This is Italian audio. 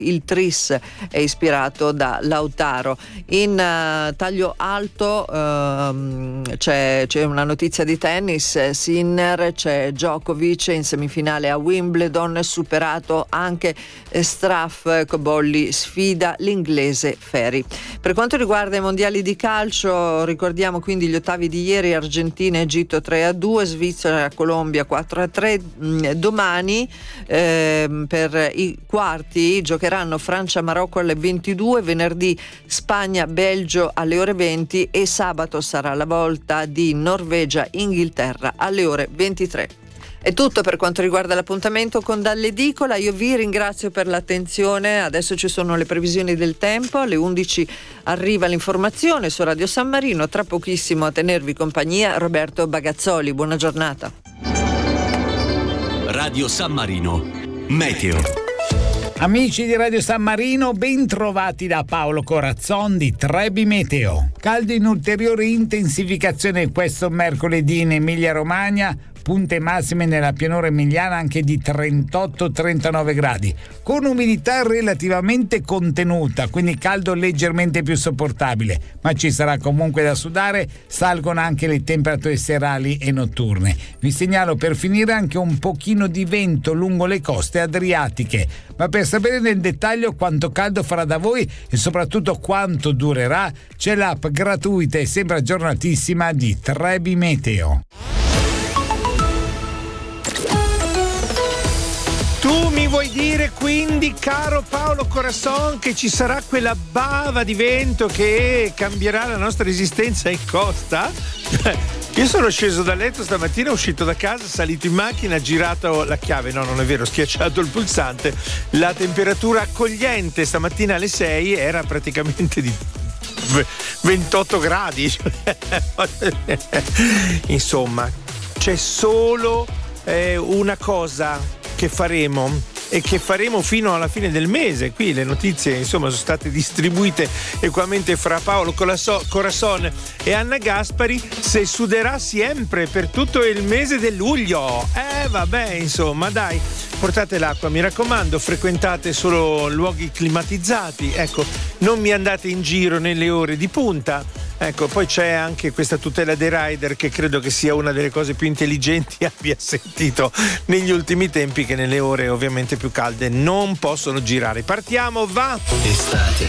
Il tris è ispirato da Lautaro. In taglio alto c'è una notizia di tennis. Sinner, c'è Djokovic in semifinale a Wimbledon, superato anche Struff. Cobolli sfida l'inglese Ferry. Per quanto riguarda i mondiali di calcio, ricordiamo quindi gli ottavi di ieri: Argentina Egitto 3-2, Svizzera Colombia 4-3. Domani per i quarti giocheranno Francia Marocco alle 22, venerdì Spagna Belgio alle ore 20 e sabato sarà la volta di Norvegia Inghilterra alle ore 23. È tutto per quanto riguarda l'appuntamento con Dall'Edicola. Io vi ringrazio per l'attenzione. Adesso ci sono le previsioni del tempo. Alle 11 arriva l'informazione su Radio San Marino. Tra pochissimo a tenervi compagnia Roberto Bagazzoli. Buona giornata. Radio San Marino Meteo. Amici di Radio San Marino, ben trovati da Paolo Corazzon di Trebi Meteo. Caldo in ulteriore intensificazione questo mercoledì in Emilia Romagna, punte massime nella pianura emiliana anche di 38-39 gradi, con umidità relativamente contenuta, quindi caldo leggermente più sopportabile, ma ci sarà comunque da sudare. Salgono anche le temperature serali e notturne. Vi segnalo per finire anche un pochino di vento lungo le coste adriatiche, ma per sapere nel dettaglio quanto caldo farà da voi e soprattutto quanto durerà, c'è l'app gratuita e sempre aggiornatissima di Trebi Meteo. Tu mi vuoi dire quindi, caro Paolo Corazon, che ci sarà quella bava di vento che cambierà la nostra esistenza in costa? Io sono sceso da letto stamattina, uscito da casa, salito in macchina, girato la chiave, no, non è vero, schiacciato il pulsante. La temperatura accogliente stamattina alle 6 era praticamente di 28 gradi. Insomma, c'è solo una cosa che faremo e che faremo fino alla fine del mese. Qui le notizie insomma sono state distribuite equamente fra Paolo Corazon e Anna Gaspari. Se suderà sempre per tutto il mese di luglio. Vabbè, insomma, dai, portate l'acqua, mi raccomando, frequentate solo luoghi climatizzati, ecco, non mi andate in giro nelle ore di punta. Ecco, poi c'è anche questa tutela dei rider, che credo che sia una delle cose più intelligenti abbia sentito negli ultimi tempi, che nelle ore ovviamente più calde non possono girare. Partiamo, va! Estate